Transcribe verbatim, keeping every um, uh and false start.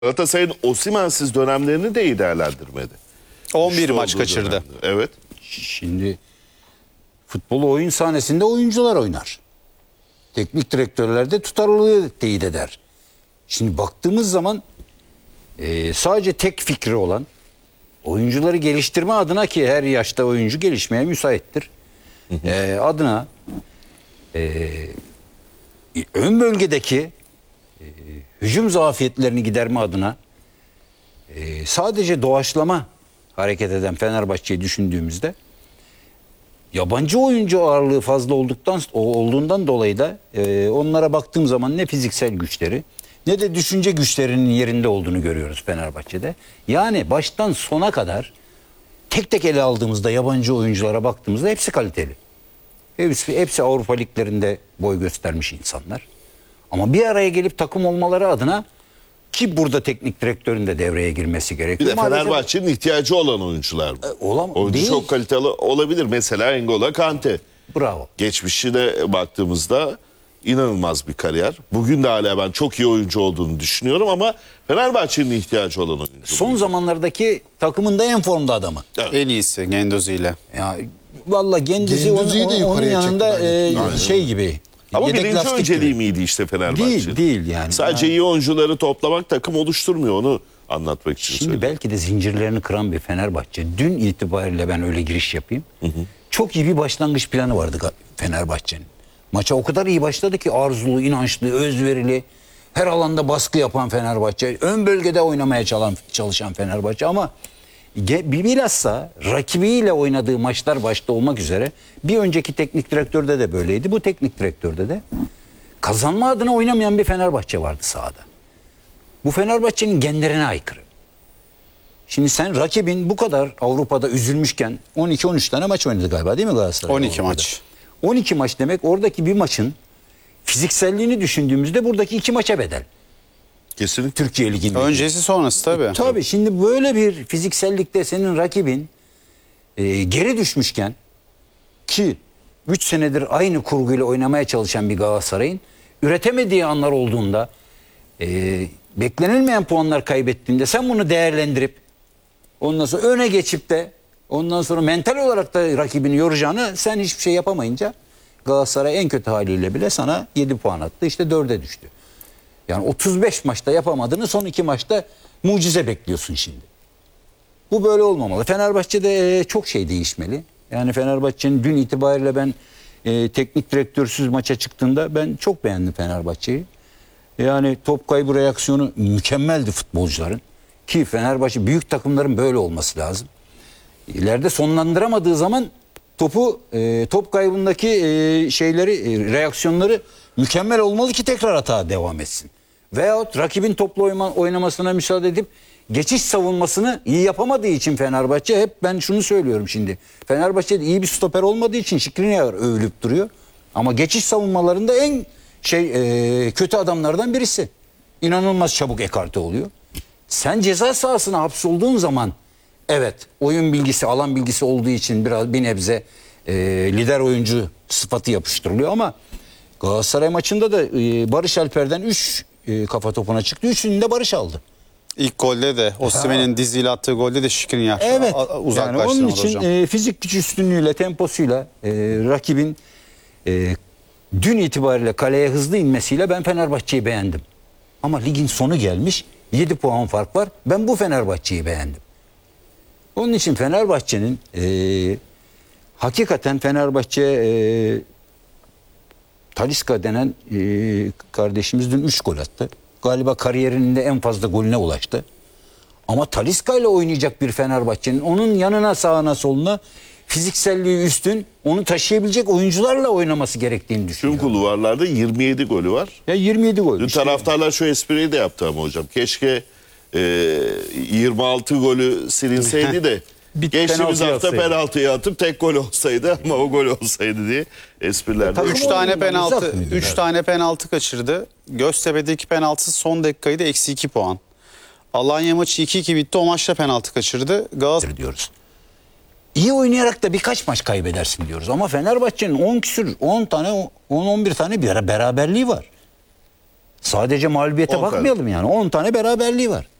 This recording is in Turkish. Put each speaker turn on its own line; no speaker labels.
Galatasaray'ın Osimhen'siz dönemlerini de iyi değerlendirmedi.
on bir
Güçlü
maç
olduğu
kaçırdı.
dönemde. Evet.
Şimdi futbolu oyun sahnesinde oyuncular oynar. Teknik direktörler de tutarlılığı teyit eder. Şimdi baktığımız zaman e, sadece tek fikri olan oyuncuları geliştirme adına, ki her yaşta oyuncu gelişmeye müsaittir. E, adına e, ön bölgedeki e, hücum zafiyetlerini giderme adına e, sadece doğaçlama hareket eden Fenerbahçe'yi düşündüğümüzde yabancı oyuncu ağırlığı fazla olduktan olduğundan dolayı da e, onlara baktığım zaman ne fiziksel güçleri ne de düşünce güçlerinin yerinde olduğunu görüyoruz Fenerbahçe'de. Yani baştan sona kadar tek tek ele aldığımızda yabancı oyunculara baktığımızda hepsi kaliteli. Hepsi, hepsi Avrupa liglerinde boy göstermiş insanlar. Ama bir araya gelip takım olmaları adına, ki burada teknik direktörün de devreye girmesi
Bir
gerekiyor.
de Fenerbahçe'nin ihtiyacı olan oyuncular bu.
E, olam-
Oyuncu
değil.
çok kaliteli olabilir. Mesela N'Golo Kante.
Bravo.
Geçmişine baktığımızda inanılmaz bir kariyer. Bugün de hala ben çok iyi oyuncu olduğunu düşünüyorum ama Fenerbahçe'nin ihtiyacı olan oyuncu.
Son zamanlardaki takımında en formda adamı.
Evet.
En iyisi Gendozi ile.
Ya valla Gendizi onun,
Genduzi'yi de
onun
yukarıya
yanında
çekti
e,
bence.
şey gibi.
Ama
yedek
birinci
lastik
önceliği
gibi.
miydi işte Fenerbahçe'nin?
Değil, değil yani.
Sadece
Yani
iyi oyuncuları toplamak takım oluşturmuyor, onu anlatmak için
şimdi
söylüyorum.
belki de zincirlerini kıran bir Fenerbahçe. Dün itibariyle ben öyle giriş yapayım. Hı hı. Çok iyi bir başlangıç planı vardı Fenerbahçe'nin. Maça o kadar iyi başladı ki arzulu, inançlı, özverili, her alanda baskı yapan Fenerbahçe, ön bölgede oynamaya çalan, çalışan Fenerbahçe ama bilhassa rakibiyle oynadığı maçlar başta olmak üzere bir önceki teknik direktörde de böyleydi. Bu teknik direktörde de kazanma adına oynamayan bir Fenerbahçe vardı sahada. Bu Fenerbahçe'nin genlerine aykırı. Şimdi sen rakibin bu kadar Avrupa'da üzülmüşken on iki on üç tane maç oynadı galiba, değil mi Galatasaray?
on iki
Avrupa'da?
maç.
on iki maç demek oradaki bir maçın fizikselliğini düşündüğümüzde buradaki iki maça bedel.
Kesinlikle.
Türkiye Ligi'nde.
Öncesi sonrası tabii.
Tabii şimdi böyle bir fiziksellikte senin rakibin e, geri düşmüşken, ki üç senedir aynı kurguyla oynamaya çalışan bir Galatasaray'ın üretemediği anlar olduğunda, e, beklenilmeyen puanlar kaybettiğinde sen bunu değerlendirip ondan sonra öne geçip de ondan sonra mental olarak da rakibini yoracağını, sen hiçbir şey yapamayınca Galatasaray en kötü haliyle bile sana yedi puan attı, işte dörde düştü. Yani otuz beş maçta yapamadığını son iki maçta mucize bekliyorsun şimdi. Bu böyle olmamalı. Fenerbahçe'de e, çok şey değişmeli. Yani Fenerbahçe'nin dün itibariyle ben e, teknik direktörsüz maça çıktığında ben çok beğendim Fenerbahçe'yi. Yani top kaybı reaksiyonu mükemmeldi futbolcuların. Ki Fenerbahçe büyük takımların böyle olması lazım. İleride sonlandıramadığı zaman topu e, top kaybındaki e, şeyleri e, reaksiyonları mükemmel olmalı ki tekrar hata devam etsin. Veyahut rakibin toplu oyma, oynamasına müsaade edip geçiş savunmasını iyi yapamadığı için Fenerbahçe, hep ben şunu söylüyorum şimdi. Fenerbahçe'de iyi bir stoper olmadığı için Skriniar övülüp duruyor. Ama geçiş savunmalarında en şey e, kötü adamlardan birisi. İnanılmaz çabuk ekarte oluyor. Sen ceza sahasına hapsolduğun zaman evet, oyun bilgisi, alan bilgisi olduğu için biraz bir nebze e, lider oyuncu sıfatı yapıştırılıyor ama Galatasaray maçında da e, Barış Alper'den üç e, kafa topuna çıktı. Üçünü de Barış aldı.
İlk golde de Osimhen'in diziyle attığı golde de Skriniar
Evet. Yani
uzaklaştırmadı
onun için
hocam.
e, fizik güç üstünlüğüyle, temposuyla e, rakibin e, dün itibariyle kaleye hızlı inmesiyle ben Fenerbahçe'yi beğendim. Ama ligin sonu gelmiş. yedi puan fark var. Ben bu Fenerbahçe'yi beğendim. Onun için Fenerbahçe'nin e, hakikaten Fenerbahçe e, Talisca denen e, kardeşimiz dün üç gol attı. Galiba kariyerinin de en fazla golüne ulaştı. Ama Talisca ile oynayacak bir Fenerbahçe'nin onun yanına, sağına, soluna fizikselliği üstün, onu taşıyabilecek oyuncularla oynaması gerektiğini
Tüm
düşünüyorum.
kulvarlarda yirmi yedi golü var.
Ya yirmi yedi gol.
Dün
işte.
taraftarlar şu espriyi de yaptı ama hocam. Keşke e, yirmi altı golü silinseydi de
Bir
geçtiğimiz
penaltı
hafta
atsaydı.
penaltıyı atıp tek gol olsaydı ama o gol olsaydı diye espriler.
Takım
Üç tane
oyunundan
penaltı,
uzak mıydı
üç
zaten?
tane penaltı kaçırdı. Göztepe'deki penaltı son dakikaydı, eksi iki puan. Alanya maçı iki iki bitti, o maçta penaltı kaçırdı. Galatasaray
diyoruz. İyi oynayarak da birkaç maç kaybedersin diyoruz. Ama Fenerbahçe'nin on küsür, on tane, on on bir tane bir ara beraberliği var. Sadece mağlubiyete
on tane.
bakmayalım yani. on tane beraberliği var.